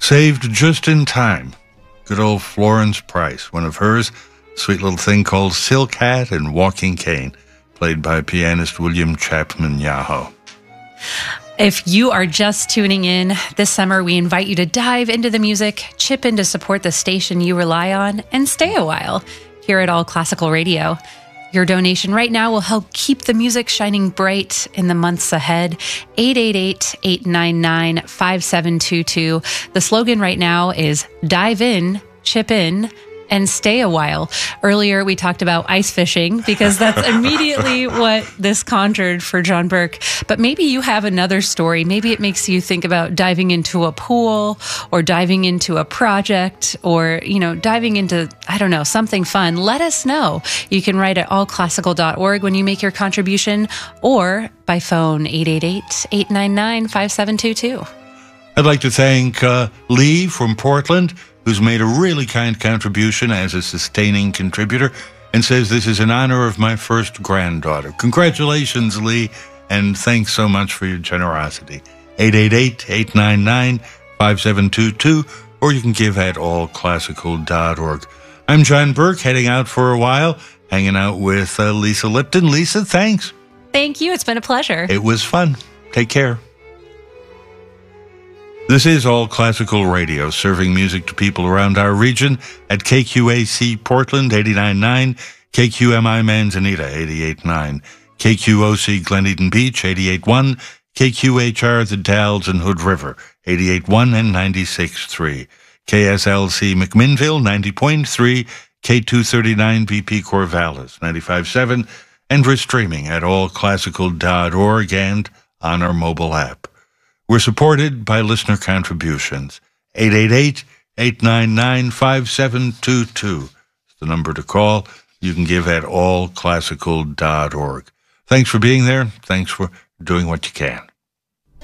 Saved just in time. Good old Florence Price. One of hers, sweet little thing called Silk Hat and Walking Cane, played by pianist William Chapman Yaho. If you are just tuning in, this summer we invite you to dive into the music, chip in to support the station you rely on, and stay a while here at All Classical Radio. Your donation right now will help keep the music shining bright in the months ahead. 888-899-5722. The slogan right now is dive in, chip in, and stay a while. Earlier, we talked about ice fishing because that's immediately what this conjured for John Burke. But maybe you have another story. Maybe it makes you think about diving into a pool or diving into a project or, diving into, something fun. Let us know. You can write at allclassical.org when you make your contribution or by phone 888-899-5722. I'd like to thank Lee from Portland, who's made a really kind contribution as a sustaining contributor and says this is in honor of my first granddaughter. Congratulations, Lee, and thanks so much for your generosity. 888-899-5722, or you can give at allclassical.org. I'm John Burke, heading out for a while, hanging out with Lisa Lipton. Lisa, thanks. Thank you. It's been a pleasure. It was fun. Take care. This is All Classical Radio, serving music to people around our region at KQAC Portland 89.9, KQMI Manzanita 88.9, KQOC Glen Eden Beach 88.1, KQHR The Dalles and Hood River 88.1 and 96.3, KSLC McMinnville 90.3, K239 BP Corvallis 95.7, and we're streaming at allclassical.org and on our mobile app. We're supported by listener contributions. 888-899-5722 is the number to call. You can give at allclassical.org. Thanks for being there. Thanks for doing what you can.